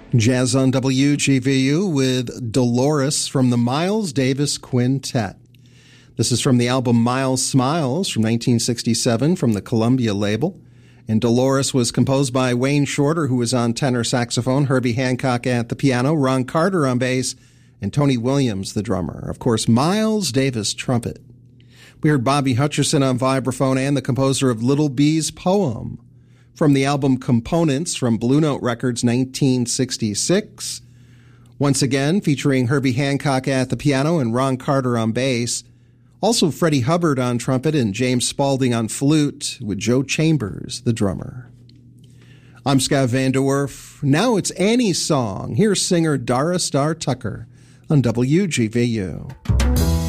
Jazz on WGVU with Dolores from the Miles Davis Quintet. This is from the album Miles Smiles from 1967 from the Columbia label. And Dolores was composed by Wayne Shorter, who was on tenor saxophone, Herbie Hancock at the piano, Ron Carter on bass, and Tony Williams, the drummer. Of course, Miles Davis, trumpet. We heard Bobby Hutcherson on vibraphone and the composer of Little Bee's Poem from the album Components from Blue Note Records, 1966. Once again, featuring Herbie Hancock at the piano and Ron Carter on bass. Also Freddie Hubbard on trumpet and James Spaulding on flute with Joe Chambers, the drummer. I'm Scott Van Der Werf. Now it's Annie's song. Here's singer Dara Star Tucker on WGVU.